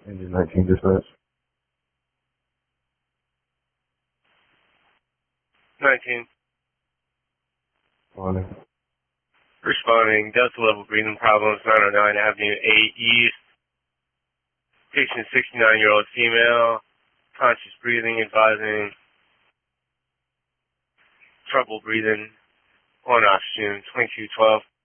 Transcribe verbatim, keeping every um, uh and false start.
Engine nineteen dispatch. nineteen. Morning. Responding, Delta level breathing problems, nine oh nine Avenue A East. Patient sixty-nine-year-old female, conscious breathing, advising trouble breathing on oxygen, twenty-two twelve.